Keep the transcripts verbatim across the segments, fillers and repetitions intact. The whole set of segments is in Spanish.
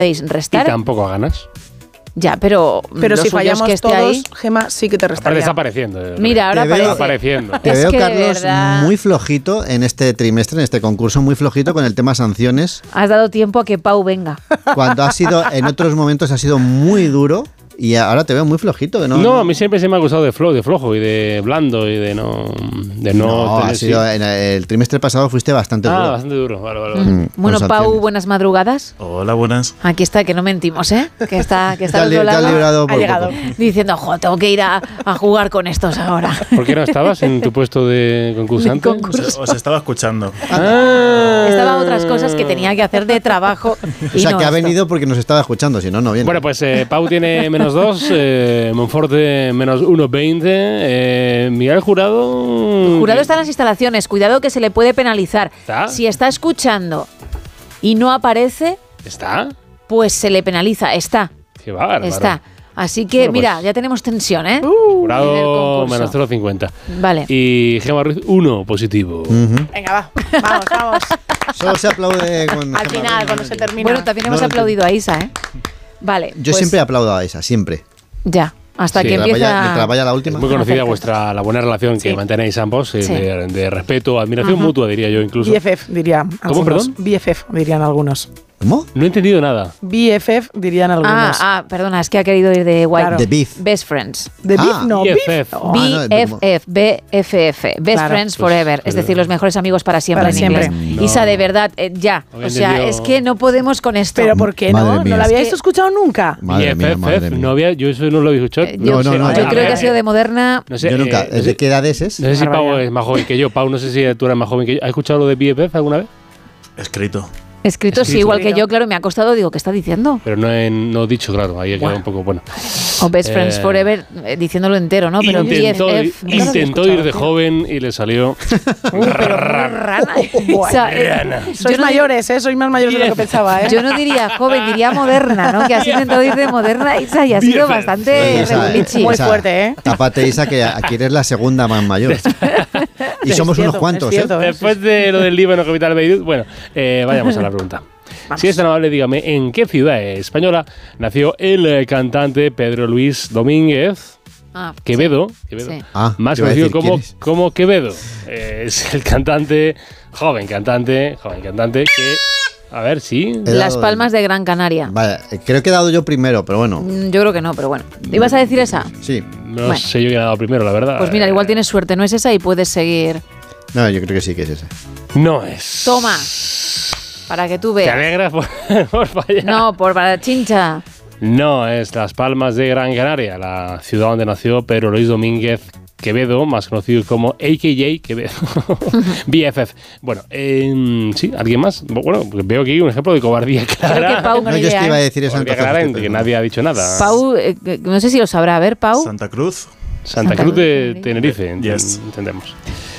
podéis restar. Y tampoco ganas. Ya, pero Pero si fallamos que esté todos, ahí, Gema, sí que te restaría. Está apareciendo. Mira, ahora Te veo- aparece. apareciendo. Te Es veo, que de Carlos, verdad- muy flojito en este trimestre, en este concurso, muy flojito con el tema sanciones. Has dado tiempo a que Pau venga. Cuando ha sido, en otros momentos ha sido muy duro y ahora te veo muy flojito. Que no, No, a mí siempre se me ha acusado de flojo, de flojo y de blando y de no. De no, No, tener- ha sido, sí. en el trimestre pasado fuiste bastante Ah, duro. bastante duro. Vale, vale, vale. Mm, Bueno, con Pau, sanciones. buenas madrugadas. Hola, buenas. Aquí está, que no mentimos, ¿eh? Que está, que está Te al has li- otro te has lado librado por Ha llegado. poco. diciendo, jo, tengo que ir a, a jugar con estos ahora. ¿Por qué no estabas en tu puesto de concursante? De concurso. Os, os estaba escuchando. Ah. Estaba otras cosas que tenía que hacer de trabajo. O y sea, no que ha esto. venido porque nos estaba escuchando, si no, no viene. Bueno, pues eh, Pau tiene menos dos, eh, Monforte menos uno veinte, eh, Miguel Jurado... Jurado está en las instalaciones. Cuidado que se le puede penalizar. ¿Está? Si está escuchando y no aparece, ¿Está? pues se le penaliza. Está, Qué bárbaro. está. Así que, Bueno, mira, pues- ya tenemos tensión, ¿eh? En el Jurado concurso. menos cero coma cincuenta. Vale. Y Gemma Ruiz, uno positivo. Ujú. Venga, va. Vamos, vamos. Solo se aplaude con... Al final, cuando se termina. Bueno, también hemos No, aplaudido a Isa, ¿eh? Vale. Yo pues siempre aplaudo a esa, siempre. Ya, hasta Sí, que Mientras vaya, mientras empieza... vaya la última. Muy conocida Perfecto. vuestra la buena relación que Sí. mantenéis ambos, eh, Sí. de, de respeto, admiración Ajá. mutua, diría yo incluso. B F F dirían algunos. perdón? B F F dirían algunos. ¿Cómo? No he entendido nada. B F F dirían Ah, algunos. ah, perdona, es que ha querido ir de white. Claro. The Beef. Best Friends. ¿De Ah. beef? No, B F beef. F. Oh, Ah, no, B F F, B F F, Best Claro. Friends Pues, Forever, pues, es decir, los mejores amigos para siempre Para en siempre. inglés. No. Isa, de verdad, eh, ya. Había O sea, entendido- es que no podemos con esto. ¿Pero por qué Madre no? ¿No mía. lo habíais Es que- escuchado nunca? Madre mía, B F F, madre mía. no había, yo eso no lo había escuchado. Eh, yo No, no, no, yo no. creo que eh, ha sido de Moderna. No sé, Yo nunca. eh, no ¿De sé- qué edad es? es? No sé si Pau Barbaridad. es más joven que yo. Pau, no sé si tú eres más joven que yo. ¿Has escuchado lo de B F F alguna vez? Escrito. Escrito, sí, Escrito. igual que yo, claro, me ha costado, digo, ¿qué está diciendo? Pero no he no he dicho, claro. Ahí ha quedado un poco bueno. O Best Friends Eh, Forever, eh, diciéndolo entero, ¿no? Pero Intentó, B F F. nunca lo había intentó escuchado, ir de tío. joven y le salió. Uy, pero muy rana. O sea, eh, Rana. Sois yo no- mayores, ¿eh? Sois más mayores de lo que pensaba, ¿eh? Yo no diría joven, diría moderna, ¿no? Que has intentado ir de moderna, Isa, y ha sido bastante Isa, regulichi. Muy fuerte, ¿eh? Tápate, Isa, que aquí eres la segunda más mayor. Y somos Es unos cierto, cuantos, es cierto, ¿eh? Después de lo del Líbano, capital de Beirut, bueno, eh, vayamos a la pregunta. Si es tan amable, dígame, ¿en qué ciudad española nació el eh, cantante Pedro Luis Domínguez Ah, Quevedo? Quevedo. Sí. Ah, Más te iba a conocido decir, como, ¿quién es? como Quevedo. Eh, es el cantante, joven cantante, joven cantante que... A ver, sí. He Las dado- Palmas de Gran Canaria. Vale, eh, creo que he dado yo primero, pero bueno, Mm, Yo creo que no, pero bueno. ¿Ibas a decir esa? sí. No Bueno. sé yo quién ha dado primero, la verdad. Pues mira, Eh, igual tienes suerte, no es esa y puedes seguir. No, yo creo que sí que es ese. No es. Toma, para que tú ¿Te veas. alegras por, por fallar? No, por para chincha. No, es Las Palmas de Gran Canaria, la ciudad donde nació Pedro Luis Domínguez Quevedo, más conocido como A K J Quevedo. B F F. Bueno, eh, sí, ¿alguien más? Bueno, pues veo aquí un ejemplo de cobardía clara. Creo que Pau, Tengo No, ni yo es idea, que iba a ¿eh? decir esa Cobardía entonces, clara en pero que no. nadie ha dicho nada. Pau, eh, que- no sé si lo sabrá. A ver, Pau. Santa Cruz. Santa Santa Cruz de Cruz de Tenerife, enten- Yes. entendemos.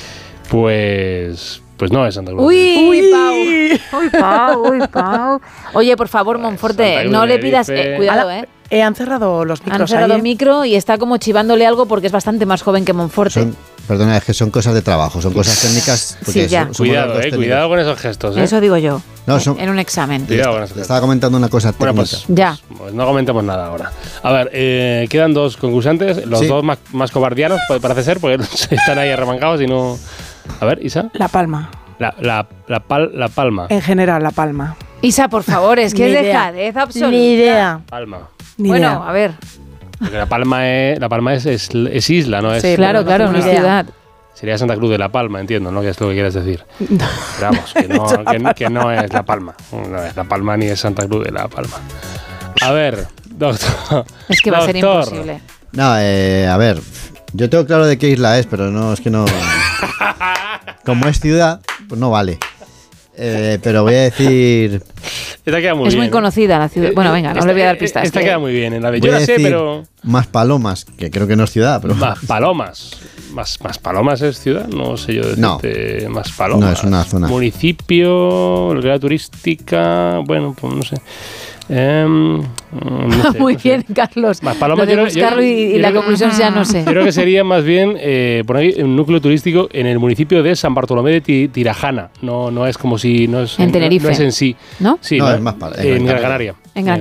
Pues, pues no es Santa Cruz. Uy, uy, Pau. Uy, Pau, uy, Pau. Oye, por favor, Santa Monforte, Cruz no de le pidas... Tenerife. eh, cuidado, Ala, ¿eh? eh, han cerrado los micros Han cerrado ahí, ¿eh? micro y está como chivándole algo porque es bastante más joven que Monforte. Son, perdona, es que son cosas de trabajo, son cosas técnicas. porque Sí, ya. so- somos los Cuidado, dos eh, técnicos. cuidado con esos gestos. Eh. Eso digo yo. No, eh, son- en un examen. Cuidado con esos Le gestos. estaba comentando una cosa técnica. Bueno, pues, Ya. pues no comentemos nada ahora. A ver, eh, quedan dos concursantes, los Sí. dos más, más cobardianos, pa- parece ser, porque están ahí arremangados y no... A ver, Isa. La Palma. La, la, la, pal- la Palma. En general, La Palma. Isa, por favor, es que Ni es idea. dejadez absoluta. Ni idea. Palma. Ni Bueno, idea. a ver. Porque la Palma es, la Palma es, es, es isla, ¿no? Es, Sí, Claro, no claro, tengo una ni idea. ciudad. Sería Santa Cruz de la Palma, entiendo, ¿no? Que es lo que quieres decir. Pero vamos, que no, que, que no es La Palma. No es La Palma ni es Santa Cruz de la Palma. A ver, doctor. Es que va a ser doctor. imposible. No, eh, a ver, yo tengo claro de qué isla es, pero no, es que no... Como es ciudad, pues no vale. Eh, pero voy a decir... Esta queda muy Es bien. muy conocida la ciudad. Bueno, venga, no Esta- le voy a dar pistas. Esta que- queda muy bien. En la de Voy yo a la sé, decir pero. más Palomas, que creo que no es ciudad, pero... Más palomas. Más, más palomas es ciudad, no sé yo No. decirte. Más palomas. No, es una zona. Municipio, localidad turística. Bueno, pues no sé. Em, no sé, Muy no sé. bien, Carlos. Más palomas, Lo de yo creo- yo- buscarlo y, y yo la creo que- conclusión ya no sé. Yo creo que sería más bien eh, por ahí un núcleo turístico en el municipio de San Bartolomé de Ti- Tirajana. No, no es como si no es En Tenerife. No, es en sí. ¿No? Sí, No, es más pa- en en Gran Gran Canaria.